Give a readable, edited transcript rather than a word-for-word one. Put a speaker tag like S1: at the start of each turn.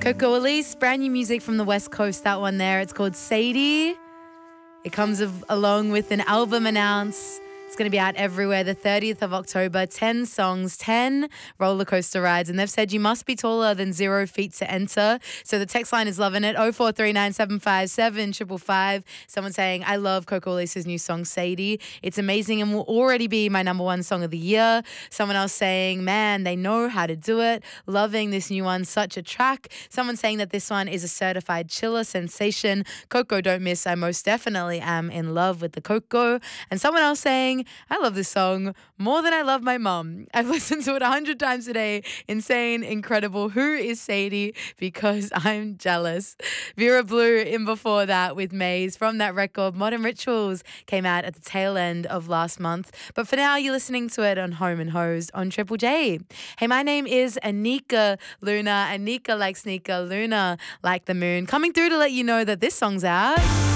S1: Coco Elise, brand new music from the West Coast, that one there. It's called Sadie. It comes along with an album announce. It's going to be out everywhere the 30th of October. 10 songs, 10 roller coaster rides. And they've said you must be taller than 0 feet to enter. So the text line is loving it. 0439757555. Someone saying, I love Coco Elise's new song, Sadie. It's amazing and will already be my number one song of the year. Someone else saying, man, they know how to do it. Loving this new one, such a track. Someone saying that this one is a certified chiller sensation. Coco, don't miss. I most definitely am in love with the Coco. And someone else saying, I love this song more than I love my mum. I've listened to it 100 times a day. Insane, incredible. Who is Sadie? Because I'm jealous. Vera Blue in before that with Maze from that record. Modern Rituals came out at the tail end of last month. But for now, you're listening to it on Home and Hosed on Triple J. Hey, my name is Anika Luna. Anika like sneaker, Luna like the moon. Coming through to let you know that this song's out.